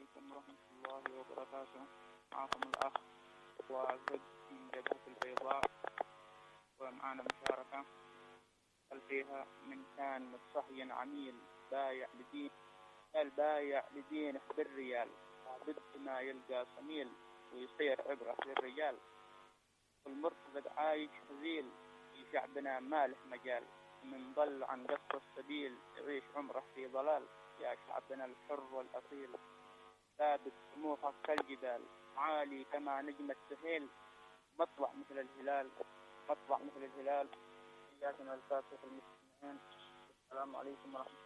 عليكم ورحمة الله وبركاته. معكم الأخ وزد من جبهة البيضاء، ومعنا مشاركة قال فيها: من كان متصهين عميل بايع لدين، البايع لدينه بالريال، لابد ما يلقى صميل ويصير عبرة للرجال. والمرتزق عايش هزيل في شعبنا ما له مجال، من ضل عن قصد السبيل يعيش عمره في ضلال. يا شعبنا الحر والأصيل، ثابت طموحك كالجبال، عالي كما نجم السهيل، مطلع مثل الهلال، مطلع مثل الهلال. إياكم الفاتح المستمعين. السلام عليكم ورحمة الله.